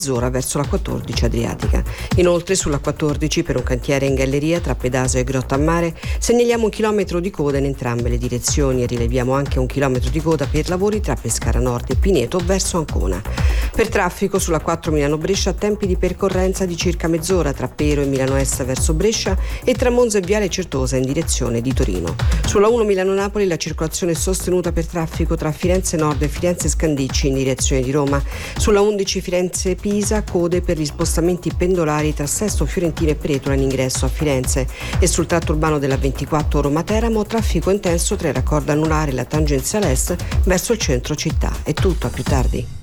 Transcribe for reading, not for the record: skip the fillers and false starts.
mezz'ora verso la 14 Adriatica. Inoltre sulla 14 per un cantiere in galleria tra Pedasio e Grottammare segnaliamo 1 chilometro di coda in entrambe le direzioni e rileviamo anche 1 chilometro di coda per lavori tra Pescara Nord e Pineto verso Ancona. Per traffico sulla 4 Milano-Brescia tempi di percorrenza di circa mezz'ora tra Pero e Milano Est verso Brescia e tra Monza e Viale Certosa in direzione di Torino. Sulla 1 Milano-Napoli la circolazione è sostenuta per traffico tra Firenze Nord e Firenze Scandicci in direzione di Roma. Sulla 11 Firenze-Pisa code per gli spostamenti pendolari tra Sesto Fiorentino e Pretola in ingresso a Firenze e sul tratto urbano della 24 Roma-Teramo traffico intenso tra il raccordo anulare e la tangenziale est verso il centro città. È tutto, a più tardi.